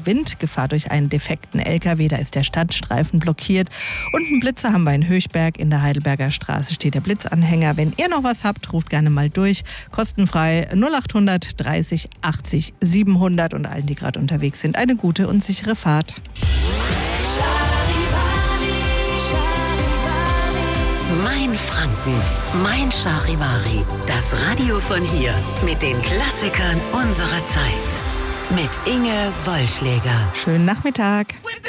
Wind, Gefahr durch einen defekten LKW, da ist der Standstreifen blockiert. Und einen Blitzer haben wir in Höchberg, in der Heidelberger Straße steht der Blitzanhänger. Wenn ihr noch was habt, ruft gerne mal durch, kostenfrei 0800 30 80 700 und allen, die gerade unterwegs sind, eine gute und sichere Fahrt. Mein Franken, mein Charivari, das Radio von hier mit den Klassikern unserer Zeit. Mit Inge Wollschläger. Schönen Nachmittag.